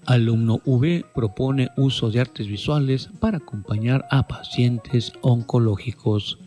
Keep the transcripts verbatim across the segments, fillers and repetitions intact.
Alumno V propone uso de artes visuales para acompañar a pacientes oncológicos.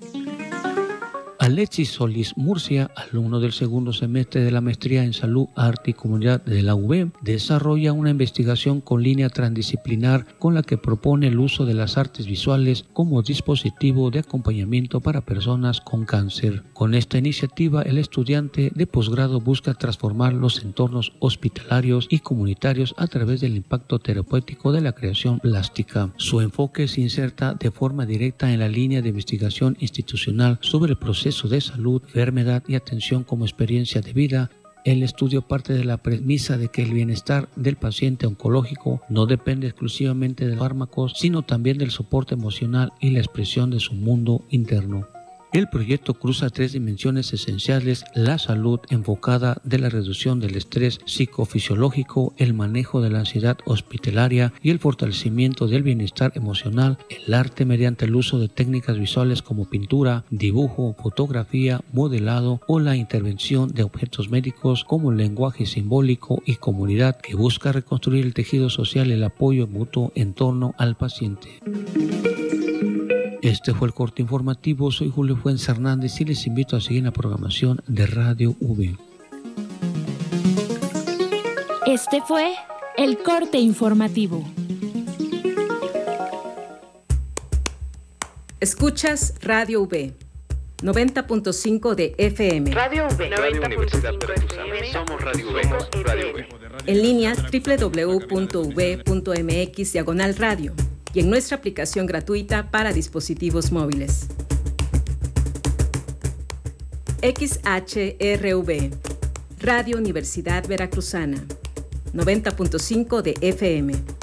Alexis Solís Murcia, alumno del segundo semestre de la Maestría en Salud, Arte y Comunidad de la U B, desarrolla una investigación con línea transdisciplinar con la que propone el uso de las artes visuales como dispositivo de acompañamiento para personas con cáncer. Con esta iniciativa, el estudiante de posgrado busca transformar los entornos hospitalarios y comunitarios a través del impacto terapéutico de la creación plástica. Su enfoque se inserta de forma directa en la línea de investigación institucional sobre el proceso de salud, enfermedad y atención como experiencia de vida. El estudio parte de la premisa de que el bienestar del paciente oncológico no depende exclusivamente de los fármacos, sino también del soporte emocional y la expresión de su mundo interno. El proyecto cruza tres dimensiones esenciales: la salud enfocada de la reducción del estrés psicofisiológico, el manejo de la ansiedad hospitalaria y el fortalecimiento del bienestar emocional, el arte mediante el uso de técnicas visuales como pintura, dibujo, fotografía, modelado o la intervención de objetos médicos como lenguaje simbólico y comunidad, que busca reconstruir el tejido social y el apoyo mutuo en torno al paciente. Este fue el corte informativo. Soy Julio Fuentes Hernández y les invito a seguir la programación de Radio V. Este fue el corte informativo. Escuchas Radio V, noventa punto cinco de F M. Radio V, Radio Universidad Veracruzana. Somos Radio V. Radio V. En línea doble u doble u doble u punto u v punto m x diagonal radio. Y en nuestra aplicación gratuita para dispositivos móviles. X H R V, Radio Universidad Veracruzana, noventa punto cinco de F M.